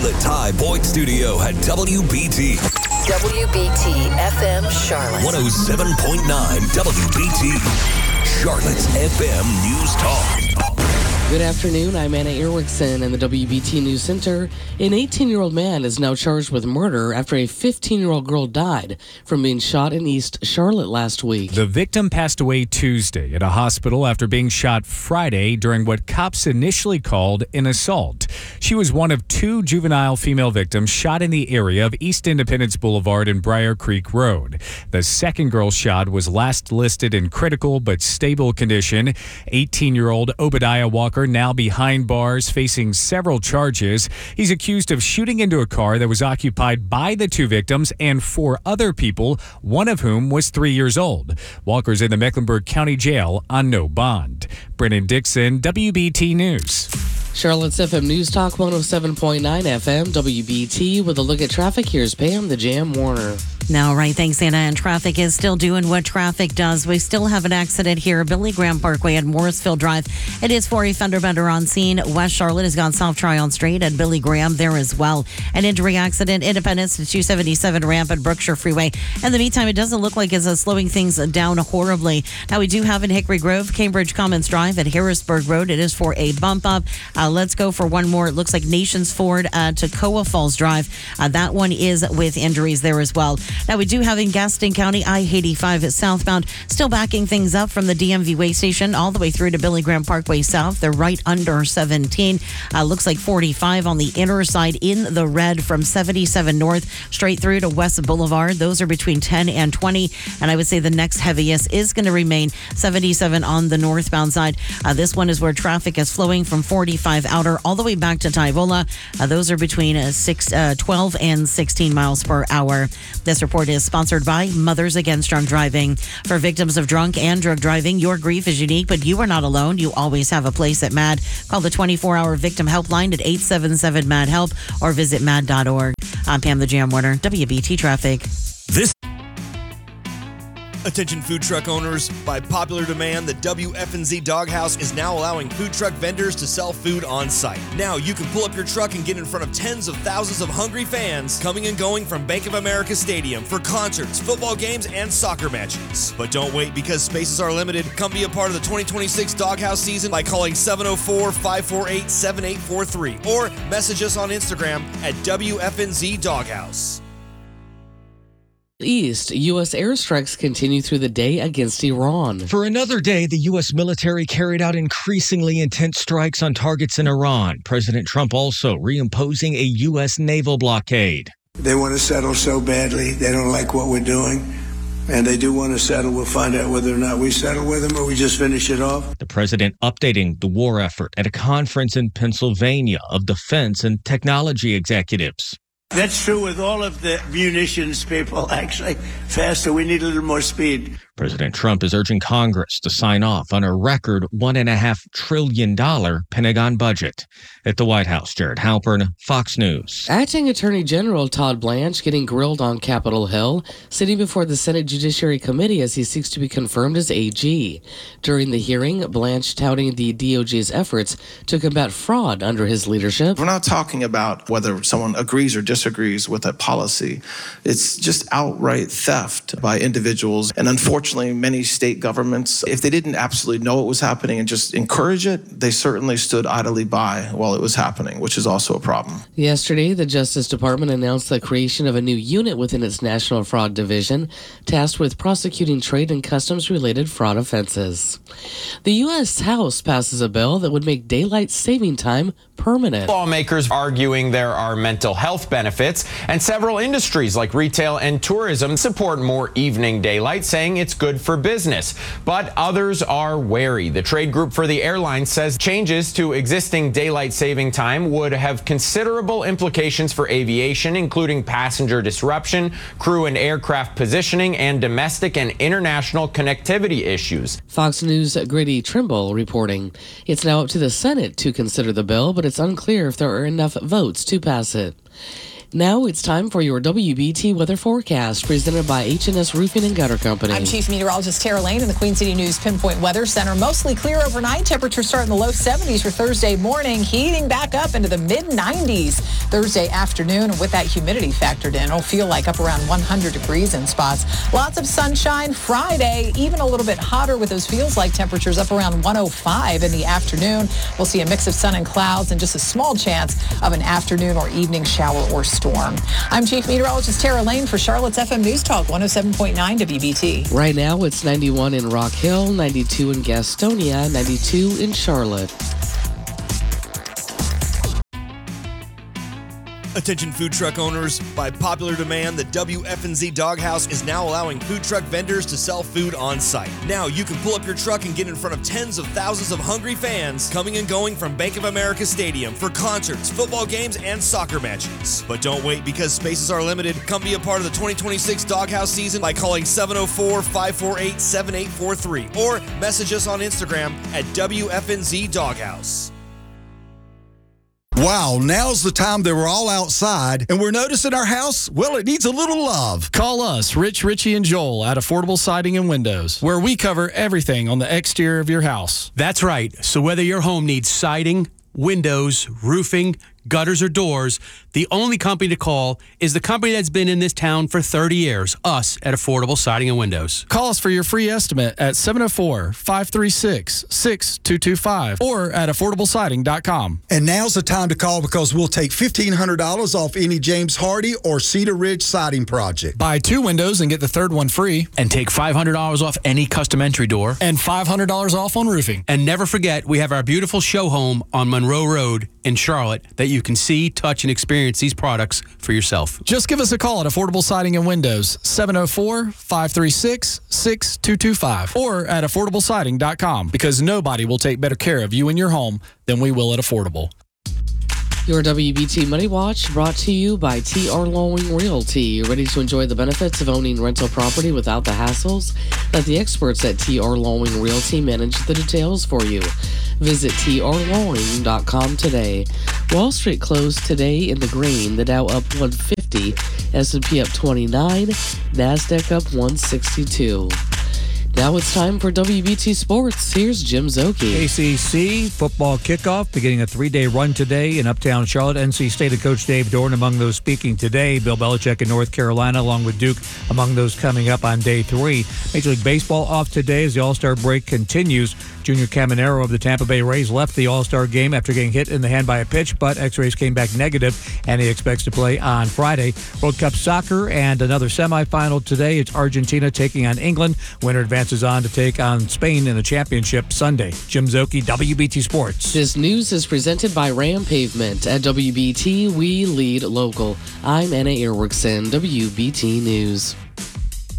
the Ty Boyd Studio at WBT. WBT FM Charlotte. 107.9 WBT. Charlotte's FM News Talk. Good afternoon, I'm Anna Erickson in the WBT News Center. An 18-year-old man is now charged with murder after a 15-year-old girl died from being shot in East Charlotte last week. The victim passed away Tuesday at a hospital after being shot Friday during what cops initially called an assault. She was one of two juvenile female victims shot in the area of East Independence Boulevard and Briar Creek Road. The second girl shot was last listed in critical but stable condition. 18-year-old Obadiah Walker now behind bars facing several charges. He's accused of shooting into a car that was occupied by the two victims and four other people, one of whom was 3 years old. Walker's in the Mecklenburg County Jail on no bond. Brennan Dixon, WBT News. Charlotte's FM News Talk 107.9 FM, WBT. With a look at traffic, here's Pam, the Jam Warner. Now, right, thanks, Anna. And traffic is still doing what traffic does. We still have an accident here, Billy Graham Parkway at Morrisville Drive. It is for a fender bender on scene. West Charlotte has gone South Tryon Street at Billy Graham there as well. An injury accident, Independence to 277 ramp at Brookshire Freeway. In the meantime, it doesn't look like it's slowing things down horribly. Now, we do have in Hickory Grove, Cambridge Commons Drive at Harrisburg Road. It is for a bump up. Let's go for one more. It looks like Nations Ford to Coa Falls Drive. That one is with injuries there as well. Now, we do have in Gaston County, I-85 southbound, still backing things up from the DMV way station all the way through to Billy Graham Parkway South. They're right under 17. Looks like 45 on the inner side in the red from 77 north straight through to West Boulevard. Those are between 10 and 20. And I would say the next heaviest is going to remain 77 on the northbound side. This one is where traffic is flowing from 45 outer all the way back to Tyvola. Those are between 12 and 16 miles per hour. This report is sponsored by Mothers Against Drunk Driving. For victims of drunk and drug driving, your grief is unique, but you are not alone. You always have a place at MAD. Call the 24-hour victim helpline at 877-MAD-HELP or visit mad.org. I'm Pam the Jam Warner, WBT Traffic. Attention food truck owners, by popular demand, the WFNZ Doghouse is now allowing food truck vendors to sell food on site. Now you can pull up your truck and get in front of tens of thousands of hungry fans coming and going from Bank of America Stadium for concerts, football games, and soccer matches. But don't wait, because spaces are limited. Come be a part of the 2026 Doghouse season by calling 704-548-7843 or message us on Instagram at WFNZ Doghouse. East, U.S. airstrikes continue through the day against Iran. For another day, the U.S. military carried out increasingly intense strikes on targets in Iran. President Trump also reimposing a U.S. naval blockade. They want to settle so badly. They don't like what we're doing. And they do want to settle. We'll find out whether or not we settle with them or we just finish it off. The president updating the war effort at a conference in Pennsylvania of defense and technology executives. That's true with all of the munitions people, actually. Faster, we need a little more speed. President Trump is urging Congress to sign off on a record $1.5 trillion Pentagon budget. At the White House, Jared Halpern, Fox News. Acting Attorney General Todd Blanche getting grilled on Capitol Hill, sitting before the Senate Judiciary Committee as he seeks to be confirmed as AG. During the hearing, Blanche touting the DOJ's efforts to combat fraud under his leadership. We're not talking about whether someone agrees or disagrees with a policy. It's just outright theft by individuals. And unfortunately, many state governments, if they didn't absolutely know what was happening and just encourage it, they certainly stood idly by while it was happening, which is also a problem. Yesterday, the Justice Department announced the creation of a new unit within its National Fraud Division, tasked with prosecuting trade and customs-related fraud offenses. The U.S. House passes a bill that would make daylight saving time permanent. Lawmakers arguing there are mental health benefits, and several industries like retail and tourism support more evening daylight, saying it's good for business. But others are wary. The trade group for the airlines says changes to existing daylight saving time would have considerable implications for aviation, including passenger disruption, crew and aircraft positioning, and domestic and international connectivity issues. Fox News' Grady Trimble reporting. It's now up to the Senate to consider the bill, but it's unclear if there are enough votes to pass it. Now it's time for your WBT weather forecast presented by H&S Roofing and Gutter Company. I'm Chief Meteorologist Tara Lane in the Queen City News Pinpoint Weather Center. Mostly clear overnight. Temperatures start in the low 70s for Thursday morning, heating back up into the mid-90s Thursday afternoon. And with that humidity factored in, it'll feel like up around 100 degrees in spots. Lots of sunshine Friday, even a little bit hotter with those feels like temperatures up around 105 in the afternoon. We'll see a mix of sun and clouds and just a small chance of an afternoon or evening shower or storm. I'm Chief Meteorologist Tara Lane for Charlotte's FM News Talk 107.9 WBT. Right now, it's 91 in Rock Hill, 92 in Gastonia, 92 in Charlotte. Attention food truck owners. By popular demand, the WFNZ Doghouse is now allowing food truck vendors to sell food on site. Now you can pull up your truck and get in front of tens of thousands of hungry fans coming and going from Bank of America Stadium for concerts, football games, and soccer matches. But don't wait, because spaces are limited. Come be a part of the 2026 Doghouse season by calling 704-548-7843 or message us on Instagram at WFNZ Doghouse. Wow, now's the time that we're all outside and we're noticing our house, well, it needs a little love. Call us, Rich, Richie, and Joel at Affordable Siding and Windows, where we cover everything on the exterior of your house. That's right. So whether your home needs siding, windows, roofing, gutters, or doors, the only company to call is the company that's been in this town for 30 years, us at Affordable Siding and Windows. Call us for your free estimate at 704-536-6225 or at affordablesiding.com. And now's the time to call, because we'll take $1,500 off any James Hardy or Cedar Ridge siding project. Buy 2 windows and get the third one free. And take $500 off any custom entry door. And $500 off on roofing. And never forget, we have our beautiful show home on Monroe Road in Charlotte that you can see, touch, and experience these products for yourself. Just give us a call at Affordable Siding and Windows, 704-536-6225 or at affordablesiding.com, because nobody will take better care of you and your home than we will at Affordable. Your WBT Money Watch brought to you by T.R. Lowing Realty. Ready to enjoy the benefits of owning rental property without the hassles? Let the experts at T.R. Lowing Realty manage the details for you. Visit trlowing.com today. Wall Street closed today in the green. The Dow up 150, S&P up 29, NASDAQ up 162. Now it's time for WBT Sports. Here's Jim Zoki. ACC football kickoff beginning a 3-day run today in Uptown Charlotte. NC State head coach Dave Doran among those speaking today. Bill Belichick in North Carolina along with Duke among those coming up on day 3. Major League Baseball off today as the All-Star break continues. Junior Caminero of the Tampa Bay Rays left the All-Star game after getting hit in the hand by a pitch, but X-rays came back negative, and he expects to play on Friday. World Cup soccer and another semifinal today. It's Argentina taking on England. Winner advances on to take on Spain in the championship Sunday. Jim Zoki, WBT Sports. This news is presented by Ram Pavement. At WBT, we lead local. I'm Anna Ehrwichsen, WBT News.